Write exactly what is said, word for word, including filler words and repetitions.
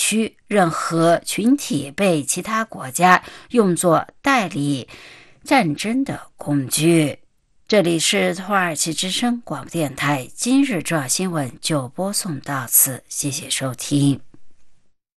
区任何群体被其他国家用作代理战争的工具。这里是土耳其之声广播电台，今日重要新闻就播送到此，谢谢收听。